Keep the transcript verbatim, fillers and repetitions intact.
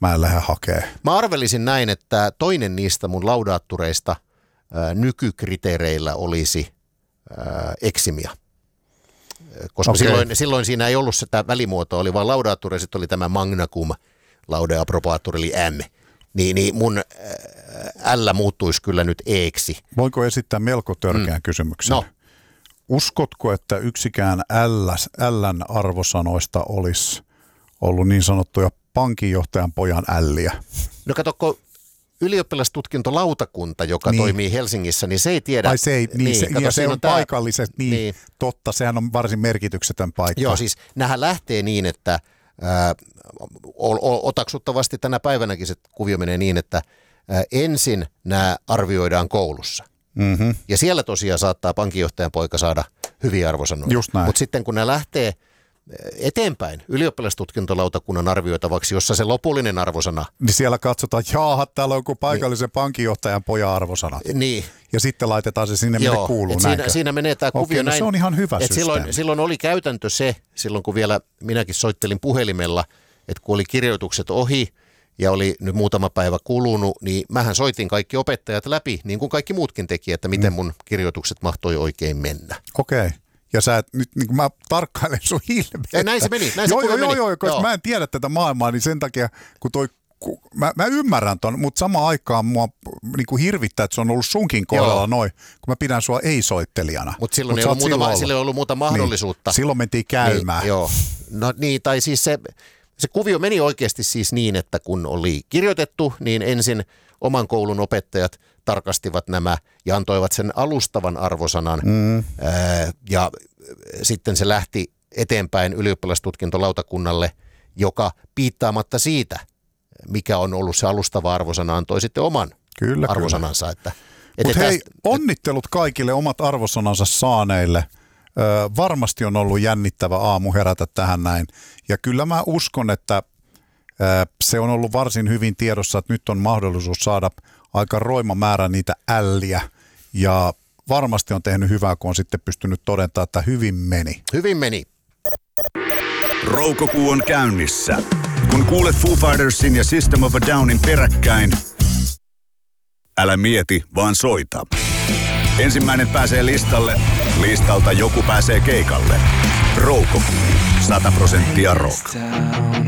mä en lähde hakemaan. Mä arvelisin näin, että toinen niistä mun laudaattureista ää, nykykriteereillä olisi ää, eksimia. Koska okay. silloin, silloin siinä ei ollut sitä välimuotoa, oli vaan laudaatture, sitten oli tämä magna cum laude approbatur, eli M. Niin, niin mun L muuttuisi kyllä nyt eeksi. Voinko esittää melko törkeän mm. kysymyksen? No. Uskotko, että yksikään L:n arvosanoista olisi ollut niin sanottuja pankinjohtajan pojan älliä? No katsokko, ylioppilastutkintolautakunta, joka niin. toimii Helsingissä, niin se ei tiedä. Ai se ei, niin, niin, se, kato, ja se on, on paikalliset, niin, niin totta, sehän on varsin merkityksetön paikka. Joo, siis nämähän lähtee niin, että ää, otaksuttavasti tänä päivänäkin se kuvio menee niin, että ää, ensin nämä arvioidaan koulussa. Mm-hmm. Ja siellä tosiaan saattaa pankinjohtajan poika saada hyviä arvosanoja. Mutta sitten kun nämä lähtee eteenpäin ylioppilastutkintolautakunnan arvioitavaksi, jossa se lopullinen arvosana. Niin siellä katsotaan, että jaaha, täällä on joku paikallisen niin. pankinjohtajan pojan arvosanat. Niin. Ja sitten laitetaan se sinne, minne kuuluu. Siinä, siinä menee tämä kuvio Okei, näin. No se on ihan hyvä systeemi. Silloin, silloin oli käytäntö se, silloin kun vielä minäkin soittelin puhelimella, että kun oli kirjoitukset ohi ja oli nyt muutama päivä kulunut, niin mähän soitin kaikki opettajat läpi, niin kuin kaikki muutkin teki, että miten mun kirjoitukset mahtoi oikein mennä. Okei. Ja sä et, nyt niin kuin mä tarkkailen sun ilmeitä. Näin se meni, näin se joo, joo, meni. Joo, joo, koska mä en tiedä tätä maailmaa, niin sen takia, kun toi, kun, mä, mä ymmärrän ton, mutta samaan aikaan mua niin kuin hirvittää, että se on ollut sunkin kohdalla joo. noin, kun mä pidän sua ei-soittelijana. Mutta silloin, Mut silloin, silloin, silloin ei ollut muuta mahdollisuutta. Niin, silloin mentiin käymään. Niin, joo. No niin, tai siis se, se kuvio meni oikeasti siis niin, että kun oli kirjoitettu, niin ensin oman koulun opettajat tarkastivat nämä ja antoivat sen alustavan arvosanan mm. ää, ja sitten se lähti eteenpäin ylioppilastutkintolautakunnalle, joka piittaamatta siitä, mikä on ollut se alustava arvosana, antoi sitten oman kyllä, arvosanansa. Että, Mutta hei, tästä, onnittelut kaikille omat arvosanansa saaneille. Ö, varmasti on ollut jännittävä aamu herätä tähän näin. Ja kyllä mä uskon, että ö, se on ollut varsin hyvin tiedossa, että nyt on mahdollisuus saada aika roima määrä niitä älliä. Ja varmasti on tehnyt hyvää, kun on sitten pystynyt todentamaan, että hyvin meni. Hyvin meni. Roukokuu on käynnissä. Kun kuulet Foo Fightersin ja System of a Downin peräkkäin, älä mieti, vaan soita. Ensimmäinen pääsee listalle, listalta joku pääsee keikalle. Roukokuu, sata prosenttia rock.